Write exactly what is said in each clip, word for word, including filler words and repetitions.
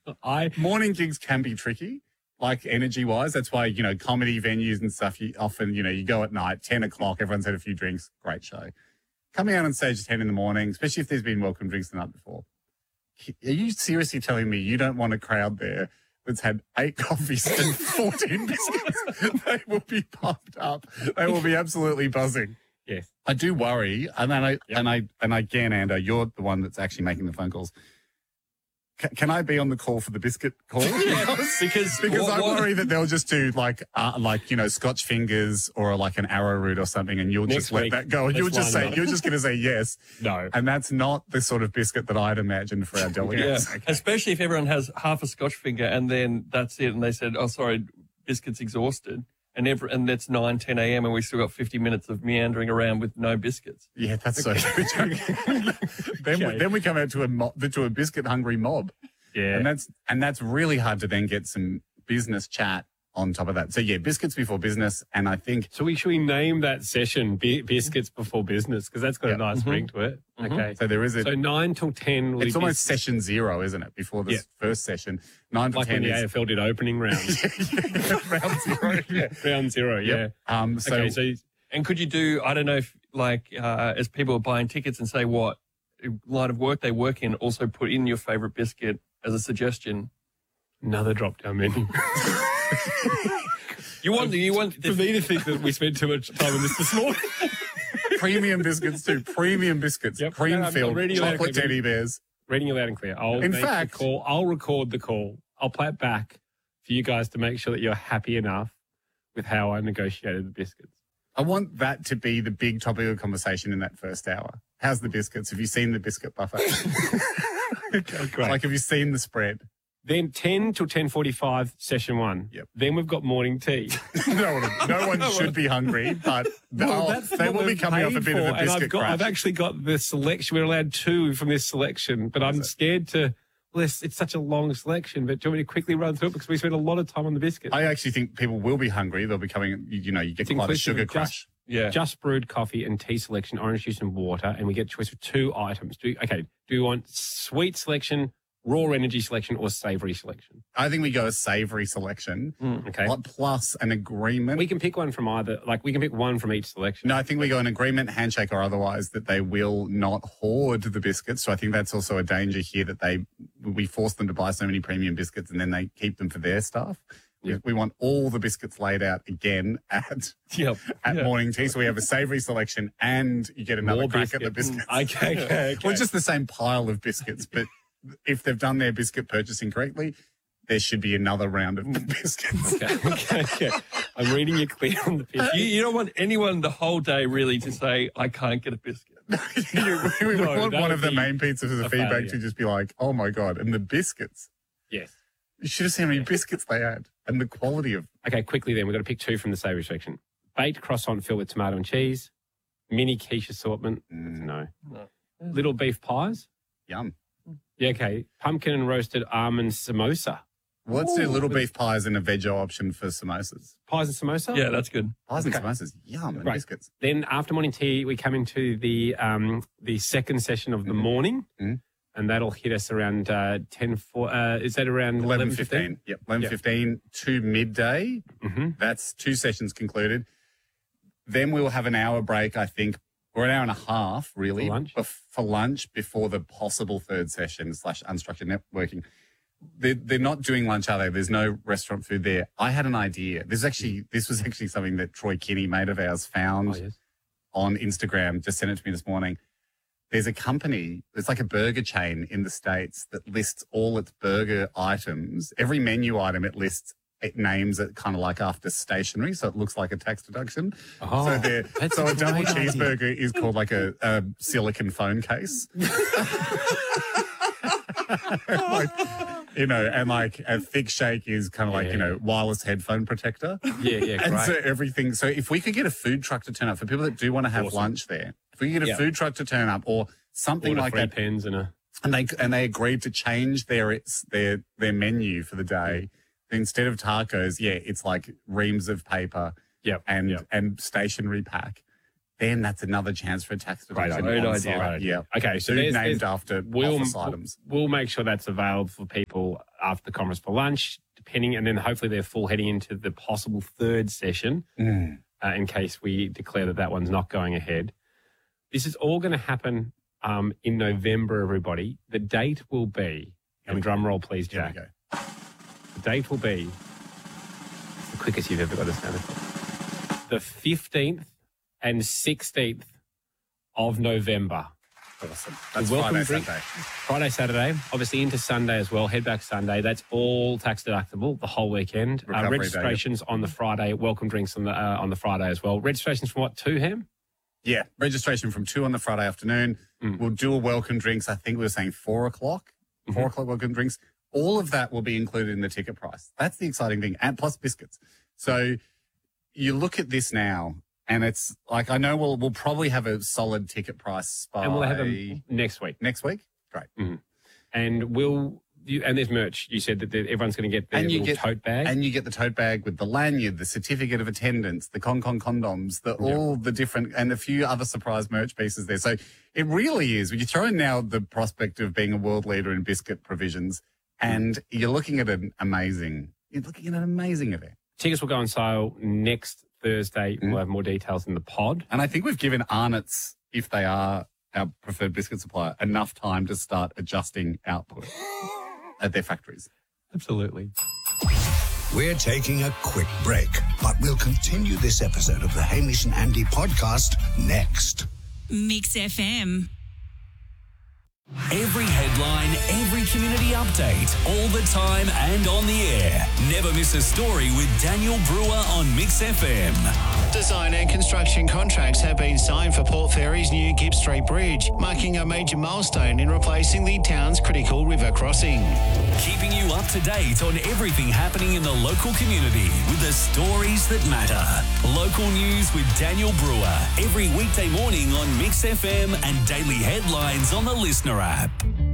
I Morning gigs can be tricky, like energy-wise. That's why, you know, comedy venues and stuff, you often, you know, you go at night, ten o'clock, everyone's had a few drinks, great show. Coming out on stage at ten in the morning, especially if there's been welcome drinks the night before. Are you seriously telling me you don't want a crowd there that's had eight coffees and fourteen biscuits? They will be pumped up. They will be absolutely buzzing. yes. I do worry, and then I Yep. and I and again, Ando, you're the one that's actually making the phone calls. C- can I be on the call for the biscuit call? because because what- I what- worry that they'll just do like uh, like you know Scotch fingers or like an arrowroot or something, and you'll Next just let week, that go, and let's you'll just line say it up. you're just going to say yes, No. and that's not the sort of biscuit that I'd imagined for our Yeah, delegates. especially if everyone has half a Scotch finger and then that's it. And they said, "Oh, sorry, biscuit's exhausted," and every, and that's nine, ten a.m. and we still got fifty minutes of meandering around with no biscuits. Yeah, that's so true. then, we, Okay. then we come out to a mo- to a biscuit hungry mob. Yeah. And that's and that's really hard to then get some business chat on top of that. So yeah, biscuits before business, and I think So we should we name that session Bi- Biscuits Before Business, because that's got Yeah. a nice Mhm. ring to it. Mhm. Okay. so. There is a. So nine till ten will it's be almost bis- session zero, isn't it? Before this Yeah. first session, nine to like when ten the is A F L did opening round. round zero. Yeah. Round zero, yeah. Yep. Um. So, okay, so And could you do, I don't know if like, uh, as people are buying tickets and say what line of work they work in, also put in your favorite biscuit as a suggestion. another drop down menu. You want, you want, For me to think that we spent too much time on this this morning. premium biscuits too. Premium biscuits. Yep. Cream I'm filled already chocolate like- teddy bears. Reading you loud and clear. I'll In make fact- the call. I'll record the call. I'll play it back for you guys to make sure that you're happy enough with how I negotiated the biscuits. I want that to be the big topic of conversation in that first hour. How's the biscuits? Have you seen the biscuit buffet? Okay, great. Like, have you seen the spread? Then ten till ten forty-five, session one. Yep. Then we've got morning tea. no one, no one should be hungry, but Well, they'll- that's they what will be we've coming off a paid bit of for, a and biscuit I've got, crash. I've actually got the selection. We're allowed two from this selection, but I'm it? scared to. Well, it's, it's such a long selection. But do you want me to quickly run through it because we spent a lot of time on the biscuits? I actually think people will be hungry. They'll be coming, you, you know, you get It's quite a inclusive sugar of just- crash. Yeah. Just brewed coffee and tea selection, orange juice and water, and we get a choice of two items. Do okay? Do you want sweet selection, raw energy selection, or savoury selection? I think we go a savoury selection Okay, pl- plus an agreement. we can pick one from either. Like we can pick one from each selection. no, I think we go an agreement, handshake or otherwise, that they will not hoard the biscuits. So I think that's also a danger here that they we force them to buy so many premium biscuits and then they keep them for their staff. We, Yep. we want all the biscuits laid out again at Yep. at Yeah. morning tea. So we have a savoury selection and you get another More crack at the biscuits. biscuits. Okay, okay, okay. Well, just the same pile of biscuits, but if they've done their biscuit purchasing correctly, there should be another round of biscuits. okay, okay, okay. I'm reading you clear on the biscuit. You, you don't want anyone the whole day really to say, I can't get a biscuit. we we No, want that one would of the be main pieces of the a feedback failure. to just be like, oh my God. And the biscuits. Yes. You should have seen how many biscuits they had and the quality of. Okay, quickly then, we've got to pick two from the savoury section. Baked croissant filled with tomato and cheese, mini quiche assortment, Mm, no. No. Little beef pies, yum. yeah, okay. Pumpkin and roasted almond samosa. Well, let's do Ooh. little beef pies and a veg option for samosas. Pies and samosa? Yeah, that's good. Pies and Okay. samosas, yum, and Right. biscuits. Then after morning tea, we come into the um, the second session of the Mhm. morning, Mhm. and that'll hit us around uh, ten four. Uh, is that around eleven fifteen. Yep, eleven fifteen to midday. Mm-hmm. That's two sessions concluded. Then we'll have an hour break, I think, or an hour and a half, really, For lunch? bef- for lunch before the possible third session slash unstructured networking. They're, they're not doing lunch, are they? There's no restaurant food there. I had an idea. This is actually, this was actually something that Troy Kinney, mate of ours, found Oh, yes. on Instagram. Just sent it to me this morning. There's a company, it's like a burger chain in the States that lists all its burger items. Every menu item it lists, it names it kind of like after stationery, so it looks like a tax deduction. Oh, so they're, that's so a a double great idea. cheeseburger is called like a, a silicon phone case. Like, you know, and like a thick shake is kind of like, you know, wireless headphone protector. Yeah, yeah, And great. so everything. So if we could get a food truck to turn up for people that do want to have Awesome. lunch there, if we could get a Yeah. food truck to turn up or something Order like free that, pens and a and they and they agreed to change their it's their their menu for the day. Instead of tacos, yeah, it's like reams of paper Yep, and yep. and stationery pack. then that's another chance for a tax Great deduction. idea. on Great site. idea. Right idea. Yeah. Okay, so Food there's, named there's, after we'll, office items. we'll make sure that's available for people after the conference for lunch, depending, and then hopefully they're full heading into the possible third session Mm. uh, in case we declare that that one's not going ahead. This is all going to happen um, in November, everybody. The date will be, and drum roll please, Here we Jack. go. The date will be it's the quickest you've ever got a Santa Claus. The fifteenth and sixteenth of November. Awesome. That's welcome Friday, drink- Saturday. Friday, Saturday, obviously into Sunday as well. Head back Sunday. That's all tax deductible the whole weekend. Uh, Recovery day, registrations on the Friday. Welcome drinks on the uh, on the Friday as well. Registrations from what? Two, Ham? Yeah, registration from two on the Friday afternoon. Mm. We'll do a welcome drinks. I think we were saying four o'clock. Mm-hmm. Four o'clock welcome drinks. All of that will be included in the ticket price. That's the exciting thing, and plus biscuits. So you look at this now, and it's like I know we'll we'll probably have a solid ticket price by And we'll have them next week. next week. Great. And we'll you, and there's merch. You said that there- everyone's going to get their And you little get- tote bag. And you get the tote bag with the lanyard, the certificate of attendance, the con con condoms, the all the different, and a few other surprise merch pieces there. So it really is, when you throw in now the prospect of being a world leader in biscuit provisions, and you're looking at an amazing, you're looking at an amazing event. Tickets will go on sale next Thursday. Mm. We'll have more details in the pod. And I think we've given Arnott's, if they are our preferred biscuit supplier, enough time to start adjusting output at their factories. Absolutely. We're taking a quick break, but we'll continue this episode of the Hamish and Andy podcast next. Mix F M. Every headline, every community update, all the time and on the air. Never miss a story with Daniel Brewer on Mix F M. Design and construction contracts have been signed for Port Fairy's new Gibbs Street Bridge, marking a major milestone in replacing the town's critical river crossing. Keeping you up to date on everything happening in the local community with the stories that matter. Local news with Daniel Brewer every weekday morning on Mix F M and daily headlines on the Listener app.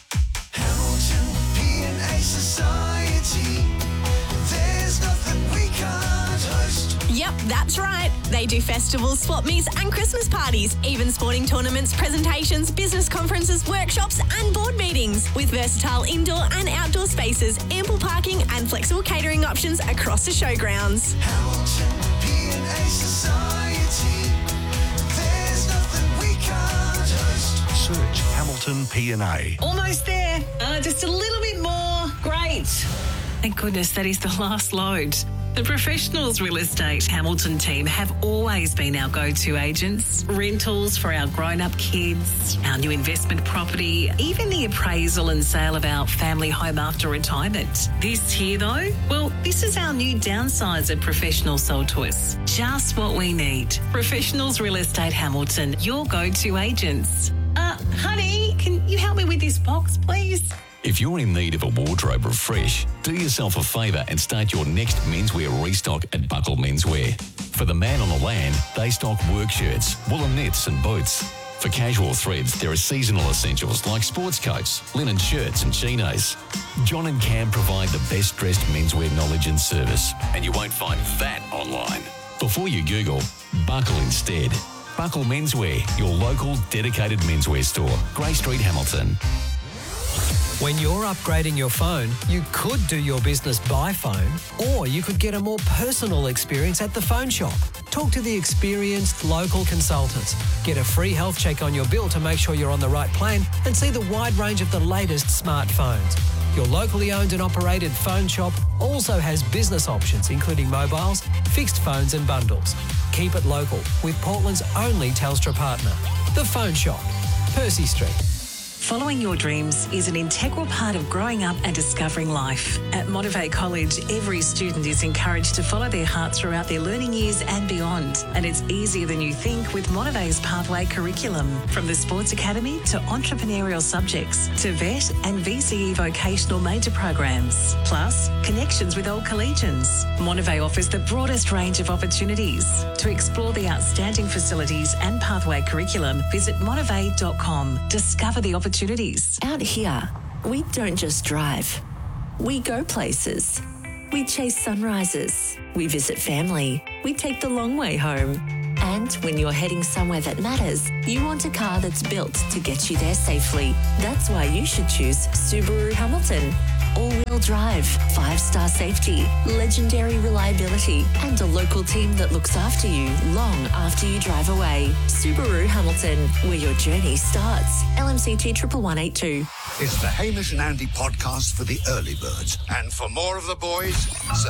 Hamilton P and A Society. There's nothing we can't host. Yep, that's right. They do festivals, swap meets and Christmas parties, even sporting tournaments, presentations, business conferences, workshops and board meetings. With versatile indoor and outdoor spaces, ample parking and flexible catering options across the showgrounds. Hamilton P and A Society. There's nothing we can't host. Search Hamilton P and A. Almost there. Uh, just a little bit more. Great. Thank goodness that is the last load. The Professionals Real Estate Hamilton team have always been our go-to agents. Rentals for our grown-up kids, our new investment property, even the appraisal and sale of our family home after retirement. This here, though, well, this is our new downsize at Professionals sold to us. Just what we need. Professionals Real Estate Hamilton, your go-to agents. Uh, honey, can you help me with this box, please? If you're in need of a wardrobe refresh, do yourself a favour and start your next menswear restock at Buckle Menswear. For the man on the land, they stock work shirts, woolen knits and boots. For casual threads, there are seasonal essentials like sports coats, linen shirts and chinos. John and Cam provide the best dressed menswear knowledge and service, and you won't find that online. Before you Google, Buckle instead. Buckle Menswear, your local dedicated menswear store, Grey Street, Hamilton. When you're upgrading your phone, you could do your business by phone, or you could get a more personal experience at the phone shop. Talk to the experienced local consultants. Get a free health check on your bill to make sure you're on the right plan, and see the wide range of the latest smartphones. Your locally owned and operated phone shop also has business options, including mobiles, fixed phones and bundles. Keep it local with Portland's only Telstra partner. The Phone Shop, Percy Street. Following your dreams is an integral part of growing up and discovering life. At Motivate College, every student is encouraged to follow their heart throughout their learning years and beyond. And it's easier than you think with Motivate's pathway curriculum. From the sports academy to entrepreneurial subjects to vet and V C E vocational major programs. Plus, connections with old collegians. Motivate offers the broadest range of opportunities. To explore the outstanding facilities and pathway curriculum, visit motivate dot com. Discover the opportunities. Out here, we don't just drive. We go places. We chase sunrises. We visit family. We take the long way home. And when you're heading somewhere that matters, you want a car that's built to get you there safely. That's why you should choose Subaru Hamilton. All-wheel drive, five-star safety, legendary reliability, and a local team that looks after you long after you drive away. Subaru Hamilton, where your journey starts. L M C T one one one eight two. It's the Hamish and Andy podcast for the early birds. And for more of the boys,